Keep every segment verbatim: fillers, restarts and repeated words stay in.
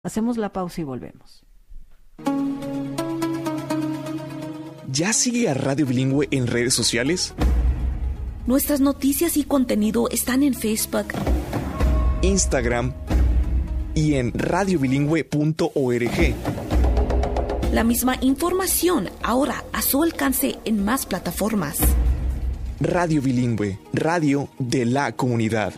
Hacemos la pausa y volvemos. ¿Ya sigue a Radio Bilingüe en redes sociales? Nuestras noticias y contenido están en Facebook, Instagram y en radio bilingüe punto org. La misma información ahora a su alcance en más plataformas. Radio Bilingüe, radio de la comunidad.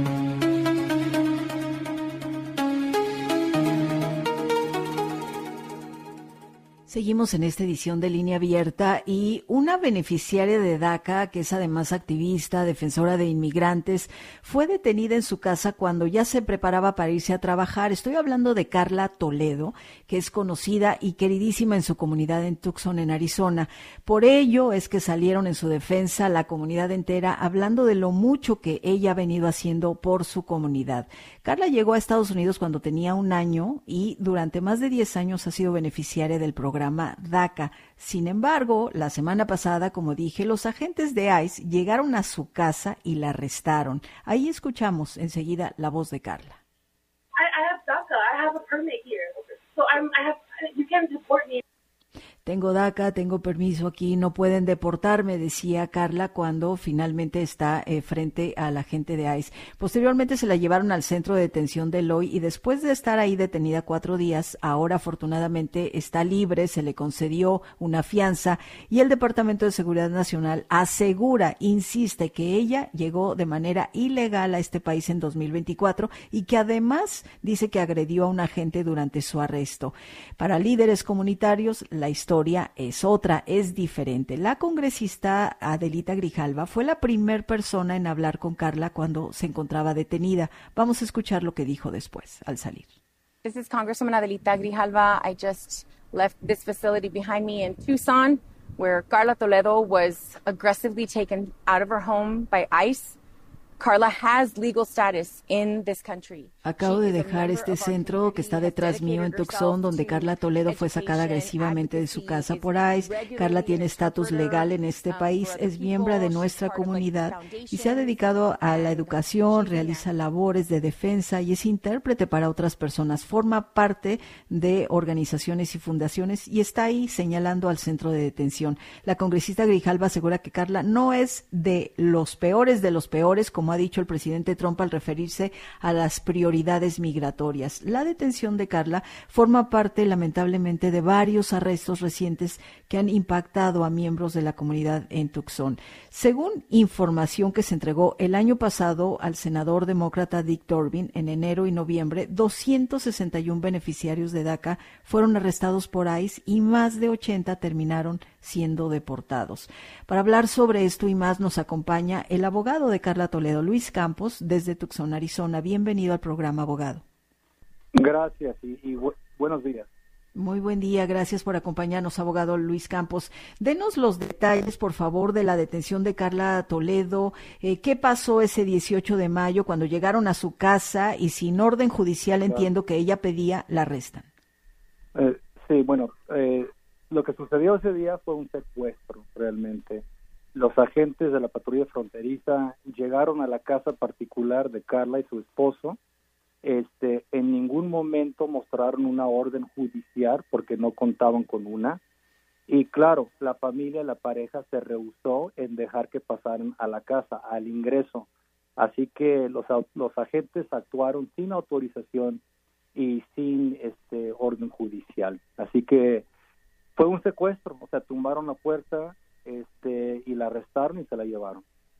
Seguimos en esta edición de Línea Abierta y una beneficiaria de DACA, que es además activista, defensora de inmigrantes, fue detenida en su casa cuando ya se preparaba para irse a trabajar. Estoy hablando de Carla Toledo, que es conocida y queridísima en su comunidad en Tucson, en Arizona. Por ello es que salieron en su defensa la comunidad entera, hablando de lo mucho que ella ha venido haciendo por su comunidad. Carla llegó a Estados Unidos cuando tenía un año y durante más de diez años ha sido beneficiaria del programa DACA. Sin embargo, la semana pasada, como dije, los agentes de ICE llegaron a su casa y la arrestaron. Ahí escuchamos enseguida la voz de Carla. I, I have DACA. I have a permit here. So I'm, I have, you can't deport me. Tengo DACA, tengo permiso aquí, no pueden deportarme, decía Carla cuando finalmente está eh, frente a la gente de ICE. Posteriormente se la llevaron al centro de detención de Eloy y después de estar ahí detenida cuatro días, ahora afortunadamente está libre, se le concedió una fianza y el Departamento de Seguridad Nacional asegura, insiste, que ella llegó de manera ilegal a este país en dos mil veinticuatro y que además dice que agredió a un agente durante su arresto. Para líderes comunitarios, la historia es otra, es diferente. La congresista Adelita Grijalva fue la primer persona en hablar con Carla cuando se encontraba detenida. Vamos a escuchar lo que dijo después, al salir. This is Congresswoman Adelita Grijalva. I just left this facility behind me in Tucson, where Carla Toledo was aggressively taken out of her home by ICE. Carla has legal status in this country. Acabo de dejar este centro que está detrás mío en Tucson, donde Carla Toledo fue sacada agresivamente de su casa por ICE. Carla tiene estatus legal en este país, es miembro de nuestra comunidad y se ha dedicado a la educación, realiza labores de defensa y es intérprete para otras personas. Forma parte de organizaciones y fundaciones y está ahí señalando al centro de detención. La congresista Grijalva asegura que Carla no es de los peores de los peores, como ha dicho el presidente Trump al referirse a las prioridades migratorias. La detención de Carla forma parte, lamentablemente, de varios arrestos recientes que han impactado a miembros de la comunidad en Tucson. Según información que se entregó el año pasado al senador demócrata Dick Durbin, en enero y noviembre, doscientos sesenta y uno beneficiarios de DACA fueron arrestados por ICE y más de ochenta terminaron siendo deportados. Para hablar sobre esto y más nos acompaña el abogado de Carla Toledo, Luis Campos, desde Tucson, Arizona. Bienvenido al programa, abogado. Gracias y, y bu- buenos días. Muy buen día, gracias por acompañarnos, abogado Luis Campos. Denos los detalles, por favor, de la detención de Carla Toledo. Eh, ¿Qué pasó ese dieciocho de mayo cuando llegaron a su casa y sin orden judicial, claro, entiendo que ella pedía, la arrestan? Eh, sí, bueno, eh, lo que sucedió ese día fue un secuestro, realmente. Los agentes de la patrulla fronteriza llegaron a la casa particular de Carla y su esposo. Este, en ningún momento mostraron una orden judicial porque no contaban con una. Y claro, la familia, la pareja se rehusó en dejar que pasaran a la casa, al ingreso. Así que los, los agentes actuaron sin autorización y sin este orden judicial. Así que fue un secuestro, o sea, tumbaron la puerta este, y la arrestaron y se la llevaron.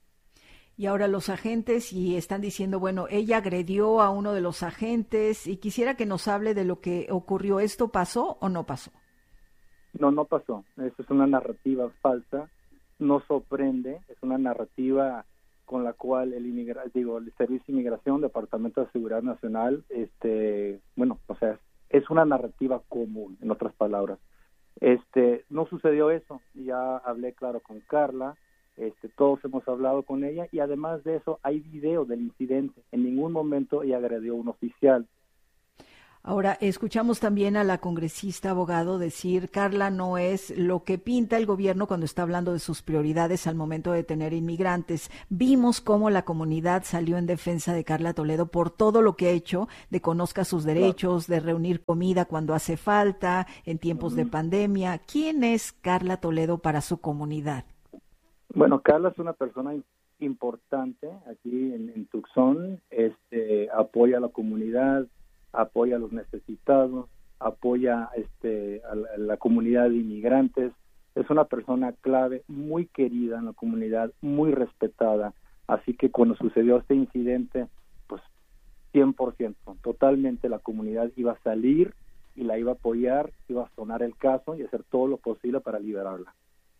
Y ahora los agentes y están diciendo, bueno, ella agredió a uno de los agentes y quisiera que nos hable de lo que ocurrió. ¿Esto pasó o no pasó? No, no pasó. Eso es una narrativa falsa. No sorprende. Es una narrativa con la cual el inmigra digo el Servicio de Inmigración, Departamento de Seguridad Nacional, este, bueno, o sea, es una narrativa común, en otras palabras. Este, no sucedió eso. Ya hablé claro con Carla. Este, todos hemos hablado con ella y además de eso hay video del incidente. En ningún momento ella agredió a un oficial. Ahora, escuchamos también a la congresista abogado decir, Carla no es lo que pinta el gobierno cuando está hablando de sus prioridades al momento de tener inmigrantes. Vimos cómo la comunidad salió en defensa de Carla Toledo por todo lo que ha hecho, de conozca sus derechos, de reunir comida cuando hace falta, en tiempos uh-huh. de pandemia. ¿Quién es Carla Toledo para su comunidad? Bueno, Carla es una persona importante aquí en, en Tucson, este, apoya a la comunidad, apoya a los necesitados, apoya este, a, la, a la comunidad de inmigrantes. Es una persona clave, muy querida en la comunidad, muy respetada. Así que cuando sucedió este incidente, pues cien por ciento, totalmente la comunidad iba a salir y la iba a apoyar, iba a sonar el caso y hacer todo lo posible para liberarla.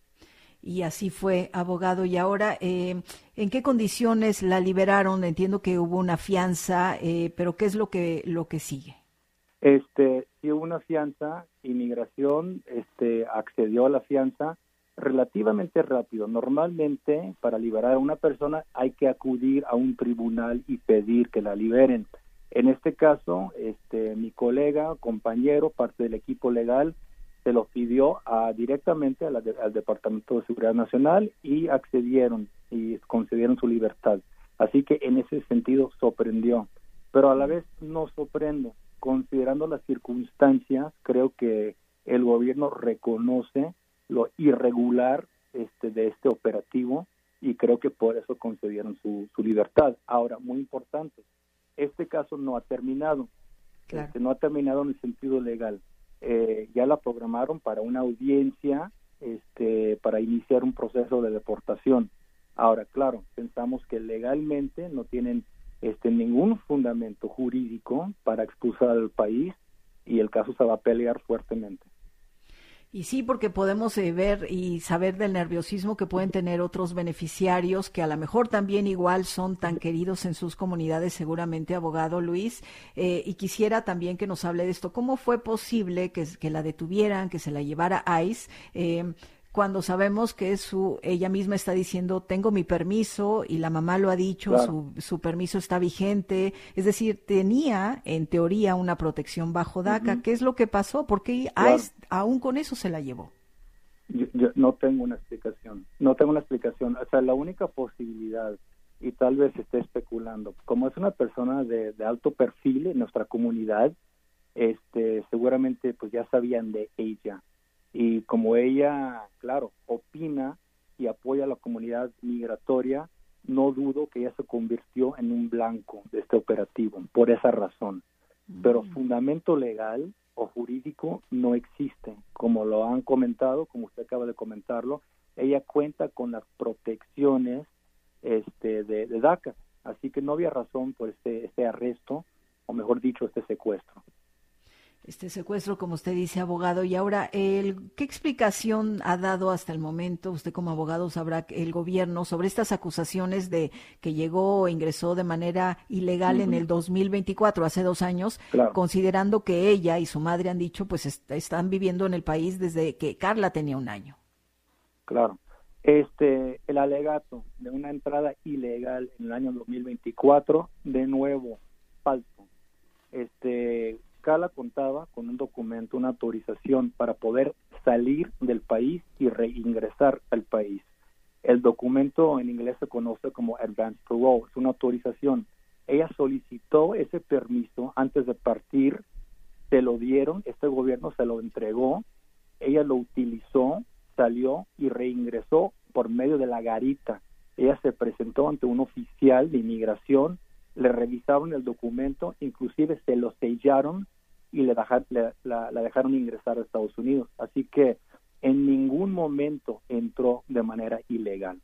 Y así fue, abogado. Y ahora, eh, ¿en qué condiciones la liberaron? Entiendo que hubo una fianza, eh, pero ¿qué es lo que lo que sigue? Este, sí hubo una fianza, inmigración este, accedió a la fianza relativamente rápido. Normalmente, para liberar a una persona hay que acudir a un tribunal y pedir que la liberen. En este caso, este, mi colega, compañero, parte del equipo legal, se lo pidió a, directamente a la de, al Departamento de Seguridad Nacional y accedieron y concedieron su libertad. Así que en ese sentido sorprendió, pero a la vez no sorprende. Considerando las circunstancias, creo que el gobierno reconoce lo irregular este, de este operativo y creo que por eso concedieron su, su libertad. Ahora, muy importante, este caso no ha terminado, claro. este, no ha terminado en el sentido legal. Eh, ya la programaron para una audiencia este, para iniciar un proceso de deportación. Ahora, claro, pensamos que legalmente no tienen este, ningún fundamento jurídico para expulsar al país y el caso se va a pelear fuertemente. Y sí, porque podemos eh, ver y saber del nerviosismo que pueden tener otros beneficiarios que a lo mejor también igual son tan queridos en sus comunidades, seguramente, abogado Luis. Eh, y quisiera también que nos hable de esto. ¿Cómo fue posible que, que la detuvieran, que se la llevara ICE? Eh, cuando sabemos que su ella misma está diciendo, tengo mi permiso, y la mamá lo ha dicho, claro. su, su permiso está vigente, es decir, tenía en teoría una protección bajo DACA. Uh-huh. ¿Qué es lo que pasó? ¿Por qué claro. ICE aún con eso se la llevó? Yo, yo no tengo una explicación, no tengo una explicación, o sea, la única posibilidad, y tal vez esté especulando, como es una persona de, de alto perfil en nuestra comunidad, este, seguramente pues ya sabían de ella. Y como ella, claro, opina y apoya a la comunidad migratoria, no dudo que ella se convirtió en un blanco de este operativo, por esa razón. Mm. Pero fundamento legal o jurídico no existe. Como lo han comentado, como usted acaba de comentarlo, ella cuenta con las protecciones este, de, de DACA. Así que no había razón por este, este arresto, o mejor dicho, este secuestro. Este secuestro, como usted dice, abogado. Y ahora, el, ¿qué explicación ha dado hasta el momento, usted como abogado sabrá, el gobierno sobre estas acusaciones de que llegó o ingresó de manera ilegal uh-huh. en el dos mil veinticuatro, hace dos años, claro. considerando que ella y su madre han dicho, pues est- están viviendo en el país desde que Carla tenía un año? Claro. Este, el alegato de una entrada ilegal en el año dos mil veinticuatro, de nuevo, falso. Este... Carla contaba con un documento, una autorización para poder salir del país y reingresar al país. El documento en inglés se conoce como Advance Parole, es una autorización. Ella solicitó ese permiso antes de partir, se lo dieron, este gobierno se lo entregó, ella lo utilizó, salió y reingresó por medio de la garita. Ella se presentó ante un oficial de inmigración, le revisaron el documento, inclusive se lo sellaron y le, dejar, le la, la dejaron ingresar a Estados Unidos. Así que en ningún momento entró de manera ilegal.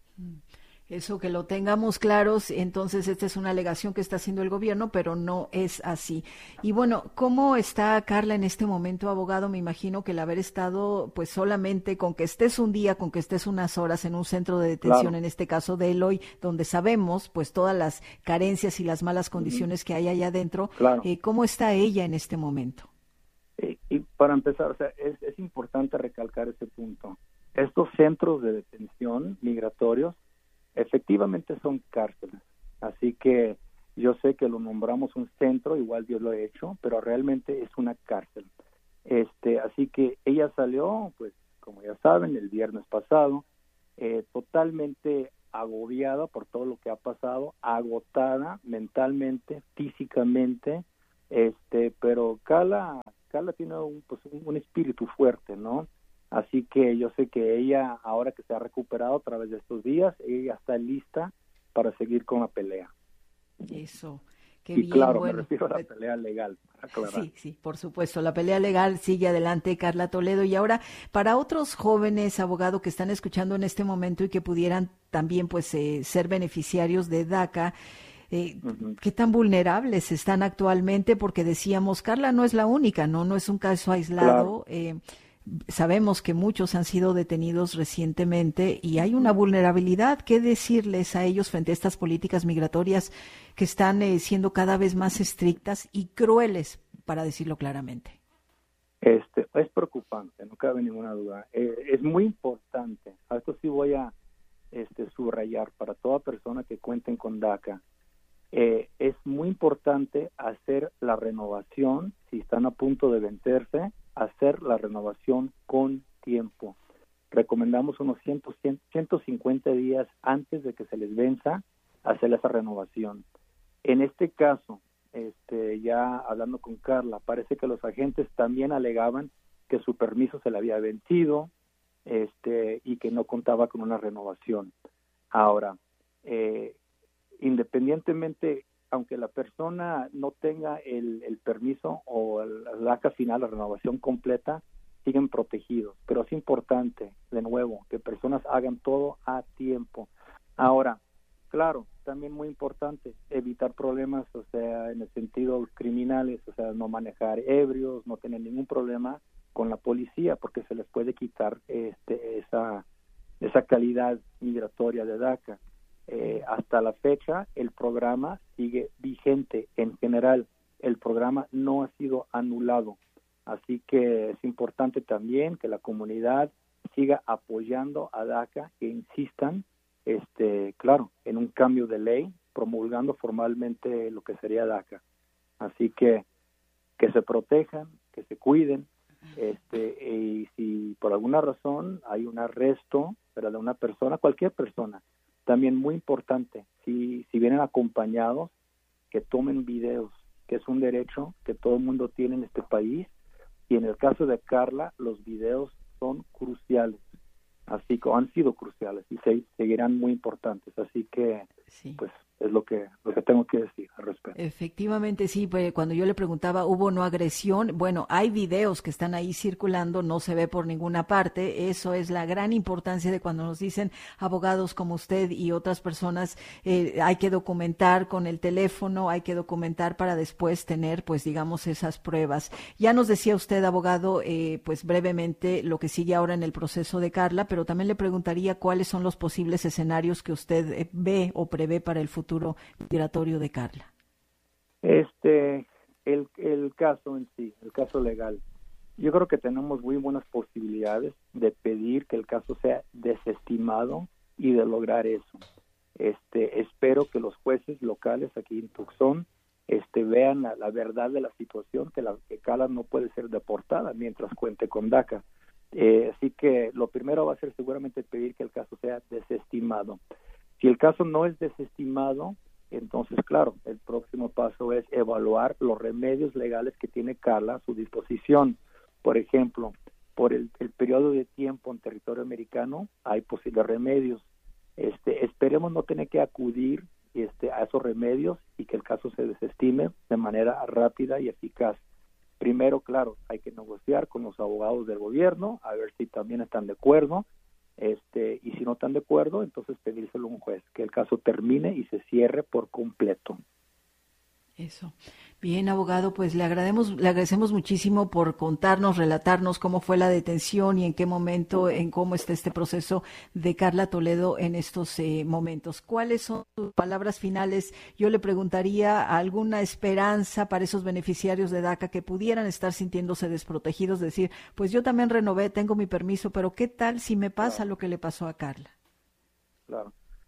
Eso, que lo tengamos claros. Entonces, esta es una alegación que está haciendo el gobierno, pero no es así. Y bueno, ¿cómo está Carla en este momento, abogado? Me imagino que el haber estado, pues solamente con que estés un día, con que estés unas horas en un centro de detención, claro. en este caso de Eloy, donde sabemos pues todas las carencias y las malas condiciones uh-huh. que hay allá adentro, claro. eh, ¿cómo está ella en este momento? Y, y para empezar, o sea, es, es importante recalcar ese punto. Estos centros de detención migratorios efectivamente son cárceles, así que Yo sé que lo nombramos un centro, igual Dios lo ha hecho, pero realmente es una cárcel. Este, así que ella salió, pues, como ya saben, el viernes pasado, eh, totalmente agobiada por todo lo que ha pasado, agotada mentalmente, físicamente, este, pero Carla, Carla tiene un, pues, un, un espíritu fuerte, ¿no? Así que yo sé que ella, ahora que se ha recuperado a través de estos días, ella está lista para seguir con la pelea. Eso, qué y bien. Claro, bueno, me refiero a la pelea legal, para aclarar. Sí, sí, por supuesto, la pelea legal sigue adelante, Carla Toledo. Y ahora, para otros jóvenes abogados que están escuchando en este momento y que pudieran también pues eh, ser beneficiarios de DACA, Eh, uh-huh. ¿Qué tan vulnerables están actualmente? Porque decíamos, Carla no es la única, no, no es un caso aislado. Claro. Eh, sabemos que muchos han sido detenidos recientemente y hay una vulnerabilidad. ¿Qué decirles a ellos frente a estas políticas migratorias que están eh, siendo cada vez más estrictas y crueles, para decirlo claramente? Este, es preocupante, no cabe ninguna duda. Eh, es muy importante. A esto sí voy a este, subrayar para toda persona que cuenten con DACA. Eh, es muy importante hacer la renovación, si están a punto de vencerse, hacer la renovación con tiempo. Recomendamos unos cien, cien, ciento cincuenta días antes de que se les venza hacer esa renovación. En este caso, este, ya hablando con Carla, parece que los agentes también alegaban que su permiso se le había vencido este, y que no contaba con una renovación. Ahora, eh, independientemente, aunque la persona no tenga el, el permiso o el, el DACA final, la renovación completa, siguen protegidos. Pero es importante, de nuevo, que personas hagan todo a tiempo. Ahora, claro, también muy importante, evitar problemas, o sea, en el sentido criminales, o sea, no manejar ebrios, no tener ningún problema con la policía, porque se les puede quitar este, esa, esa calidad migratoria de DACA. Eh, hasta la fecha el programa sigue vigente en general, el programa no ha sido anulado, así que es importante también que la comunidad siga apoyando a DACA, que insistan, este, claro, en un cambio de ley, promulgando formalmente lo que sería DACA, así que que se protejan, que se cuiden, este, y si por alguna razón hay un arresto, ¿verdad?, de una persona, cualquier persona. También muy importante, si, si vienen acompañados, que tomen videos, que es un derecho que todo el mundo tiene en este país, y en el caso de Carla, los videos son cruciales, así que han sido cruciales y se, seguirán muy importantes, así que sí. pues es lo que lo que tengo que decir al respecto. Efectivamente, sí, pues cuando yo le preguntaba, ¿hubo no agresión? Bueno, hay videos que están ahí circulando, no se ve por ninguna parte, eso es la gran importancia de cuando nos dicen abogados como usted y otras personas, eh, hay que documentar con el teléfono, hay que documentar para después tener, pues digamos, esas pruebas. Ya nos decía usted, abogado, eh, pues brevemente lo que sigue ahora en el proceso de Carla, pero también le preguntaría cuáles son los posibles escenarios que usted eh, ve o prevé para el futuro migratorio de Carla. Este, el, el caso en sí, el caso legal, yo creo que tenemos muy buenas posibilidades de pedir que el caso sea desestimado y de lograr eso. Este, espero que los jueces locales aquí en Tucson este, vean la, la verdad de la situación, que, la, que Carla no puede ser deportada mientras cuente con DACA. Eh, así que lo primero va a ser seguramente pedir que el caso sea desestimado. Si el caso no es desestimado, entonces, claro, el próximo paso es evaluar los remedios legales que tiene Carla a su disposición. Por ejemplo, por el, el periodo de tiempo en territorio americano hay posibles remedios. Este, esperemos no tener que acudir este, a esos remedios y que el caso se desestime de manera rápida y eficaz. Primero, claro, hay que negociar con los abogados del gobierno, a ver si también están de acuerdo. Este, y si no están de acuerdo, entonces pedírselo a un juez, que el caso termine y se cierre por completo. Eso. Bien, abogado, pues le agradecemos, le agradecemos muchísimo por contarnos, relatarnos cómo fue la detención y en qué momento, en cómo está este proceso de Carla Toledo en estos eh, momentos. ¿Cuáles son sus palabras finales? Yo le preguntaría alguna esperanza para esos beneficiarios de DACA que pudieran estar sintiéndose desprotegidos, decir, pues yo también renové, tengo mi permiso, pero ¿qué tal si me pasa claro. lo que le pasó a Carla? Claro.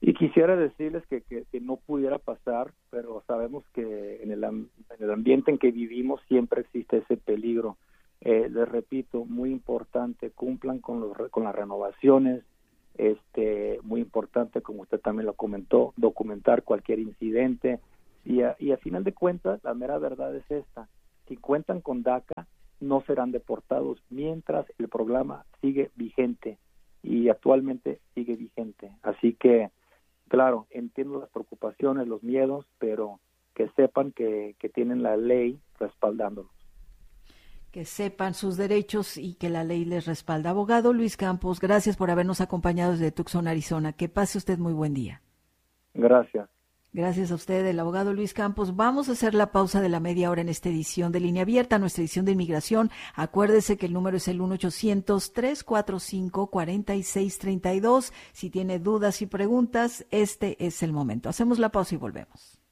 Y quisiera decirles que, que, que no pudiera pasar, pero sabemos que en el, en el ambiente en que vivimos siempre existe ese peligro. Eh, les repito, muy importante, cumplan con, los, con las renovaciones, este, muy importante, como usted también lo comentó, documentar cualquier incidente, y a, y a final de cuentas, la mera verdad es esta: si cuentan con DACA, no serán deportados mientras el programa sigue vigente, y actualmente sigue vigente. Así que, claro, entiendo las preocupaciones, los miedos, pero que sepan que, que tienen la ley respaldándolos. Que sepan sus derechos y que la ley les respalda. Abogado Luis Campos, gracias por habernos acompañado desde Tucson, Arizona. Que pase usted muy buen día. Gracias. Gracias a usted, el abogado Luis Campos. Vamos a hacer la pausa de la media hora en esta edición de Línea Abierta, nuestra edición de inmigración. Acuérdese que el número es el uno ochocientos, tres cuatro cinco, cuatro seis tres dos. Si tiene dudas y preguntas, este es el momento. Hacemos la pausa y volvemos.